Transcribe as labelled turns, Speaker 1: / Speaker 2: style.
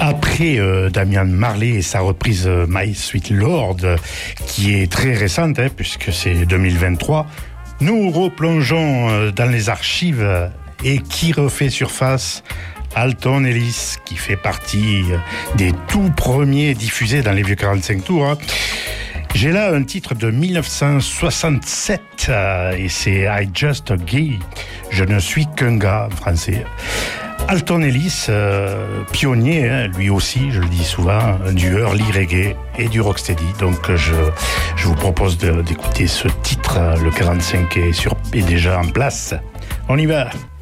Speaker 1: Après Damian Marley et sa reprise My Sweet Lord, qui est très récente, puisque c'est 2023, nous replongeons dans les archives et qui refait surface Alton Ellis, qui fait partie des tout premiers diffusés dans les vieux 45 tours. J'ai là un titre de 1967 et c'est I Just a Guy, je ne suis qu'un gars en français. Alton Ellis, pionnier, lui aussi, je le dis souvent, du early reggae et du rocksteady. Donc je vous propose d'écouter ce titre, le 45 est déjà en place. On y va.